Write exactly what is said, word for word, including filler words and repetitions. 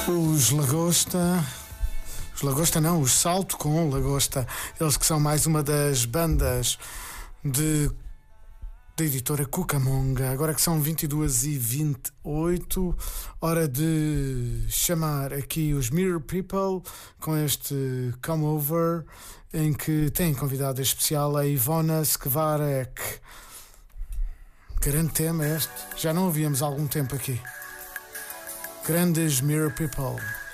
Os Lagosta. Os Lagosta não, os Salto com Lagosta. Eles que são mais uma das bandas de da editora Cucamonga. Agora que são vinte e duas e vinte e oito, hora de chamar aqui os Mirror People com este Come Over, em que tem convidada especial a Ivona Skvarek. Grande tema este, já não ouvíamos há algum tempo aqui. Grandes Mirror People.